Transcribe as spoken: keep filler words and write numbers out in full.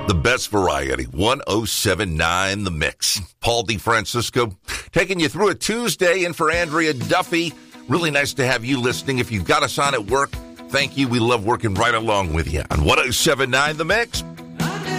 The best variety, one oh seven point nine The Mix. Paul DeFrancisco taking you through a Tuesday. And for Andrea Duffy, really nice to have you listening. If you got us on at work, thank you. We love working right along with you on one oh seven point nine The Mix.